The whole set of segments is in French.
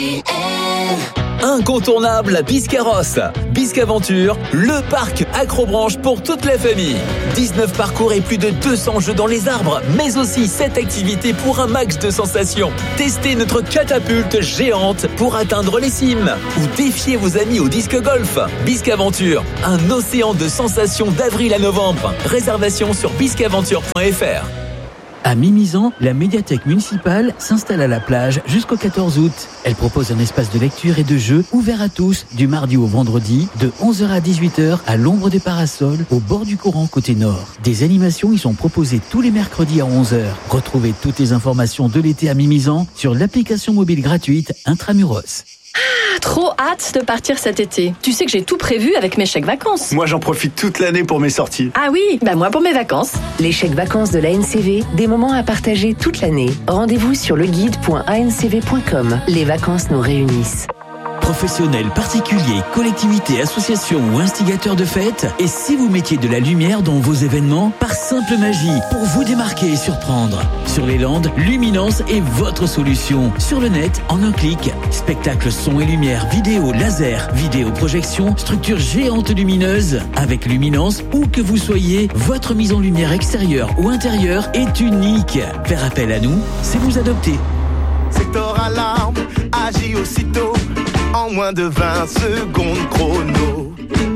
Incontournable à Biscarrosse. Biscaventure, le parc accrobranche pour toute la famille. 19 parcours et plus de 200 jeux dans les arbres, mais aussi 7 activités pour un max de sensations. Testez notre catapulte géante pour atteindre les cimes. Ou défiez vos amis au disque golf. Biscaventure, un océan de sensations d'avril à novembre. Réservation sur biscaventure.fr. À Mimizan, la médiathèque municipale s'installe à la plage jusqu'au 14 août. Elle propose un espace de lecture et de jeu ouvert à tous du mardi au vendredi de 11h à 18h à l'ombre des parasols au bord du courant côté nord. Des animations y sont proposées tous les mercredis à 11h. Retrouvez toutes les informations de l'été à Mimizan sur l'application mobile gratuite Intramuros. Ah, trop hâte de partir cet été. Tu sais que j'ai tout prévu avec mes chèques vacances. Moi, j'en profite toute l'année pour mes sorties. Ah oui, moi pour mes vacances. Les chèques vacances de l'ANCV, des moments à partager toute l'année. Rendez-vous sur leguide.ancv.com. Les vacances nous réunissent. Professionnels, particuliers, collectivités, associations ou instigateurs de fêtes, et si vous mettiez de la lumière dans vos événements, par simple magie, pour vous démarquer et surprendre. Sur les Landes, Luminance est votre solution. Sur le net, en un clic, spectacle son et lumière, vidéo, laser, vidéo projection, structure géante lumineuse. Avec Luminance, où que vous soyez, votre mise en lumière extérieure ou intérieure est unique. Faire appel à nous, c'est vous adopter. Secteur Alarme agit aussitôt. En moins de 20 secondes chrono.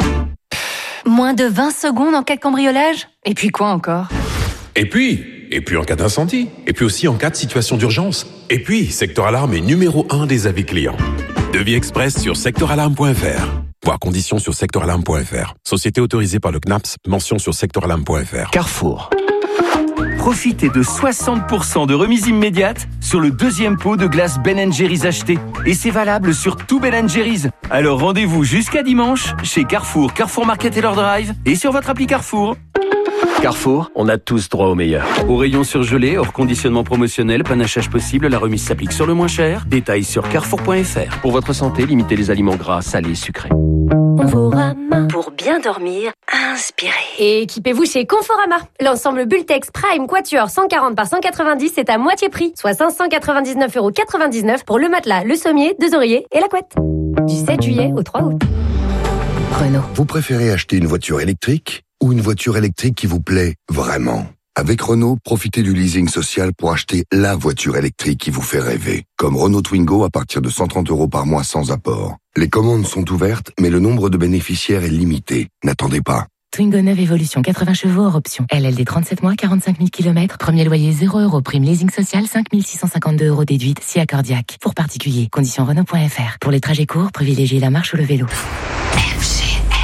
Moins de 20 secondes en cas de cambriolage ? Et puis quoi encore ? Et puis en cas d'incendie. Et puis aussi en cas de situation d'urgence. Et puis, Secteur Alarme est numéro 1 des avis clients. Devis express sur secteuralarme.fr. Voir conditions sur secteuralarme.fr. Société autorisée par le CNAPS. Mention sur secteuralarme.fr. Carrefour. Profitez de 60% de remise immédiate sur le deuxième pot de glace Ben & Jerry's acheté. Et c'est valable sur tout Ben & Jerry's. Alors rendez-vous jusqu'à dimanche chez Carrefour, Carrefour Market et leur Drive et sur votre appli Carrefour. Carrefour, on a tous droit au meilleur. Au rayon surgelé, hors conditionnement promotionnel, panachage possible, la remise s'applique sur le moins cher. Détails sur carrefour.fr. Pour votre santé, limitez les aliments gras, salés, sucrés. Conforama. Pour bien dormir, inspirez. Et équipez-vous chez Conforama. L'ensemble Bultex Prime Quatuor 140 par 190 est à moitié prix, soit 599,99€ pour le matelas, le sommier, 2 oreillers et la couette. Du 7 juillet au 3 août. Renault. Vous préférez acheter une voiture électrique ou une voiture électrique qui vous plaît vraiment ? Avec Renault, profitez du leasing social pour acheter la voiture électrique qui vous fait rêver. Comme Renault Twingo à partir de 130€ par mois sans apport. Les commandes sont ouvertes, mais le nombre de bénéficiaires est limité. N'attendez pas. Twingo 9 Evolution, 80 chevaux hors option. LLD 37 mois, 45 000 km. Premier loyer 0€. Prime leasing social, 5 652€ déduite, si accordiaque. Pour particuliers, conditions Renault.fr. Pour les trajets courts, privilégiez la marche ou le vélo.